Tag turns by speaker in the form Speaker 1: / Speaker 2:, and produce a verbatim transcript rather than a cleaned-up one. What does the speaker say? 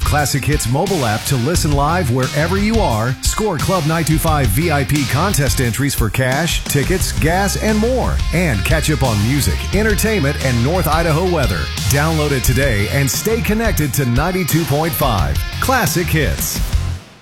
Speaker 1: Classic Hits mobile app to listen live wherever you are, score Club nine two five V I P contest entries for cash, tickets, gas, and more, and catch up on music, entertainment, and North Idaho weather. Download it today and stay connected to ninety-two point five Classic Hits.